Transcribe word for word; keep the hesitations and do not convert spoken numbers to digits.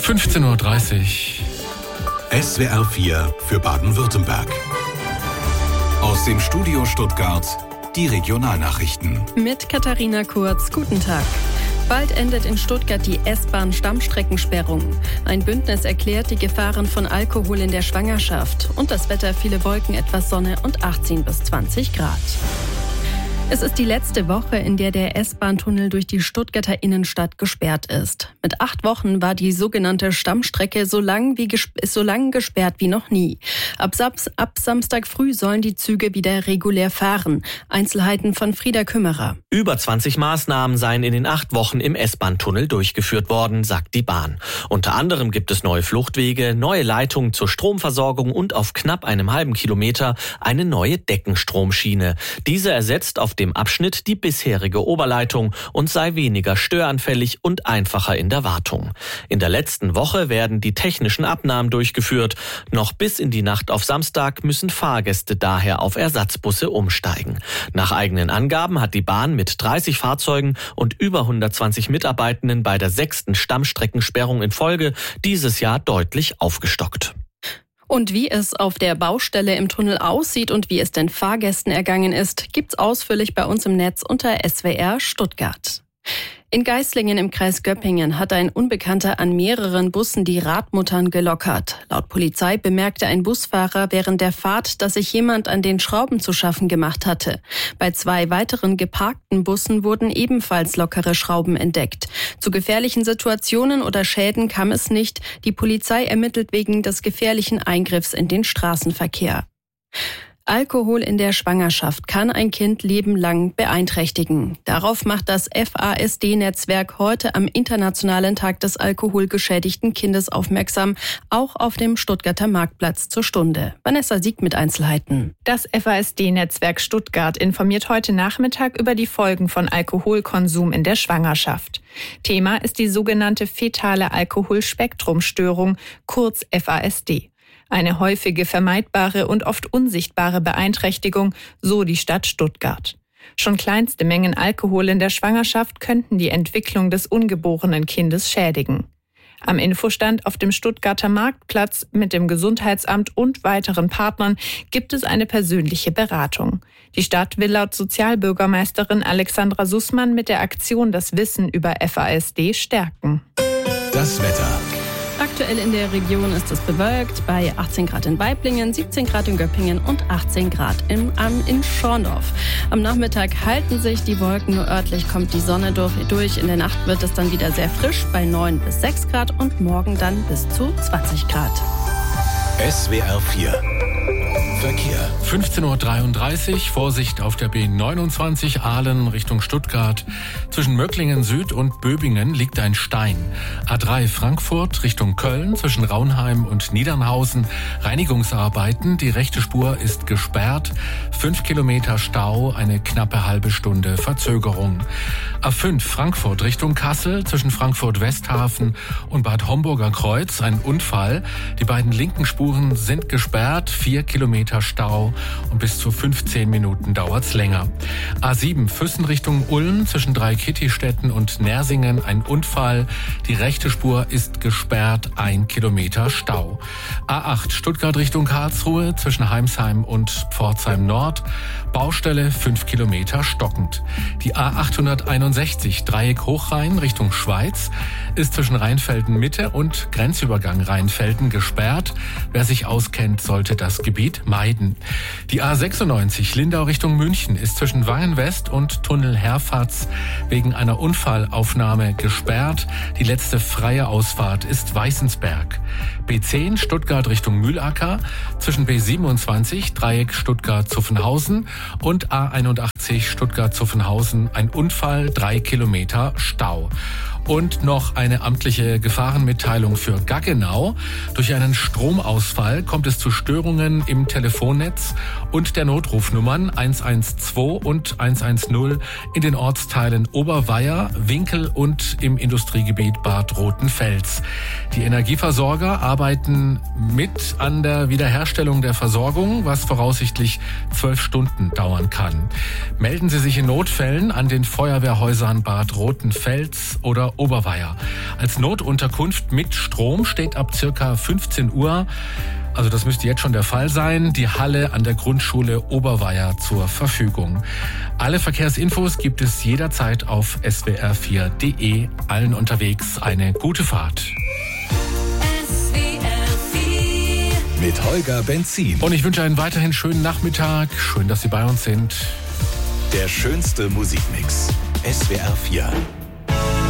fünfzehn Uhr dreißig. S W R vier für Baden-Württemberg. Aus dem Studio Stuttgart die Regionalnachrichten. Mit Katharina Kurz, guten Tag. Bald endet in Stuttgart die S-Bahn-Stammstreckensperrung. Ein Bündnis erklärt die Gefahren von Alkohol in der Schwangerschaft. Und das Wetter, viele Wolken, etwas Sonne und achtzehn bis zwanzig Grad. Es ist die letzte Woche, in der der S-Bahn-Tunnel durch die Stuttgarter Innenstadt gesperrt ist. Mit acht Wochen war die sogenannte Stammstrecke so lang, wie gesp- so lang gesperrt wie noch nie. Ab, Sams- ab Samstag früh sollen die Züge wieder regulär fahren. Einzelheiten von Frieda Kümmerer. Über zwanzig Maßnahmen seien in den acht Wochen im S-Bahn-Tunnel durchgeführt worden, sagt die Bahn. Unter anderem gibt es neue Fluchtwege, neue Leitungen zur Stromversorgung und auf knapp einem halben Kilometer eine neue Deckenstromschiene. Diese ersetzt auf dem Abschnitt die bisherige Oberleitung und sei weniger störanfällig und einfacher in der Wartung. In der letzten Woche werden die technischen Abnahmen durchgeführt. Noch bis in die Nacht auf Samstag müssen Fahrgäste daher auf Ersatzbusse umsteigen. Nach eigenen Angaben hat die Bahn mit dreißig Fahrzeugen und über hundertzwanzig Mitarbeitenden bei der sechsten Stammstreckensperrung in Folge dieses Jahr deutlich aufgestockt. Und wie es auf der Baustelle im Tunnel aussieht und wie es den Fahrgästen ergangen ist, gibt's ausführlich bei uns im Netz unter S W R Stuttgart. In Geislingen im Kreis Göppingen hat ein Unbekannter an mehreren Bussen die Radmuttern gelockert. Laut Polizei bemerkte ein Busfahrer während der Fahrt, dass sich jemand an den Schrauben zu schaffen gemacht hatte. Bei zwei weiteren geparkten Bussen wurden ebenfalls lockere Schrauben entdeckt. Zu gefährlichen Situationen oder Schäden kam es nicht. Die Polizei ermittelt wegen des gefährlichen Eingriffs in den Straßenverkehr. Alkohol in der Schwangerschaft kann ein Kind lebenlang beeinträchtigen. Darauf macht das F A S D-Netzwerk heute am Internationalen Tag des alkoholgeschädigten Kindes aufmerksam, auch auf dem Stuttgarter Marktplatz zur Stunde. Vanessa Sieg mit Einzelheiten. Das F A S D-Netzwerk Stuttgart informiert heute Nachmittag über die Folgen von Alkoholkonsum in der Schwangerschaft. Thema ist die sogenannte fetale Alkoholspektrumstörung, kurz F A S D. Eine häufige, vermeidbare und oft unsichtbare Beeinträchtigung, so die Stadt Stuttgart. Schon kleinste Mengen Alkohol in der Schwangerschaft könnten die Entwicklung des ungeborenen Kindes schädigen. Am Infostand auf dem Stuttgarter Marktplatz mit dem Gesundheitsamt und weiteren Partnern gibt es eine persönliche Beratung. Die Stadt will laut Sozialbürgermeisterin Alexandra Sussmann mit der Aktion das Wissen über F A S D stärken. Das Wetter. Aktuell in der Region ist es bewölkt, bei achtzehn Grad in Waiblingen, siebzehn Grad in Göppingen und achtzehn Grad in, um, in Schorndorf. Am Nachmittag halten sich die Wolken, nur örtlich kommt die Sonne durch. In der Nacht wird es dann wieder sehr frisch bei neun bis sechs Grad und morgen dann bis zu zwanzig Grad. S W R vier Verkehr. fünfzehn Uhr dreiunddreißig, Vorsicht auf der B neunundzwanzig Ahlen Richtung Stuttgart. Zwischen Möcklingen Süd und Böbingen liegt ein Stein. A drei Frankfurt Richtung Köln zwischen Raunheim und Niedernhausen. Reinigungsarbeiten, die rechte Spur ist gesperrt. Fünf Kilometer Stau, eine knappe halbe Stunde Verzögerung. A fünf Frankfurt Richtung Kassel zwischen Frankfurt Westhafen und Bad Homburger Kreuz ein Unfall. Die beiden linken Spuren sind gesperrt. Vier Kilometer Stau und bis zu fünfzehn Minuten dauert's länger. A sieben Füssen Richtung Ulm zwischen Dreikittistätten und Nersingen ein Unfall. Die rechte Spur ist gesperrt, ein Kilometer Stau. A acht Stuttgart Richtung Karlsruhe zwischen Heimsheim und Pforzheim Nord. Baustelle fünf Kilometer stockend. Die A achthunderteinundsechzig Dreieck Hochrhein Richtung Schweiz ist zwischen Rheinfelden Mitte und Grenzübergang Rheinfelden gesperrt. Wer sich auskennt, sollte das Gebiet meiden. Die A sechsundneunzig Lindau Richtung München ist zwischen Wangen West und Tunnel Herfatz wegen einer Unfallaufnahme gesperrt. Die letzte freie Ausfahrt ist Weißensberg. B zehn Stuttgart Richtung Mühlacker zwischen B siebenundzwanzig Dreieck Stuttgart-Zuffenhausen und A einundachtzig Stuttgart-Zuffenhausen ein Unfall, drei Kilometer Stau. Und noch eine amtliche Gefahrenmitteilung für Gaggenau. Durch einen Stromausfall kommt es zu Störungen im Telefonnetz und der Notrufnummern eins eins zwei und eins eins null in den Ortsteilen Oberweier, Winkel und im Industriegebiet Bad Rotenfels. Die Energieversorger arbeiten mit an der Wiederherstellung der Versorgung, was voraussichtlich zwölf Stunden dauern kann. Melden Sie sich in Notfällen an den Feuerwehrhäusern Bad Rotenfels oder Grundschule Oberweier. Als Notunterkunft mit Strom steht ab circa fünfzehn Uhr, also das müsste jetzt schon der Fall sein, die Halle an der Grundschule Oberweier zur Verfügung. Alle Verkehrsinfos gibt es jederzeit auf s w r vier punkt d e. Allen unterwegs eine gute Fahrt. Mit Holger Benzin. Und ich wünsche einen weiterhin schönen Nachmittag. Schön, dass Sie bei uns sind. Der schönste Musikmix. S W R vier.